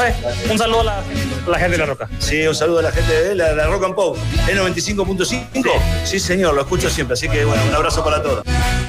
Profe, un saludo a la gente de La Roca. Sí, un saludo a la gente de la Rock and Pop. ¿Es 95.5? Sí, señor, lo escucho siempre, así que bueno, un abrazo para todos.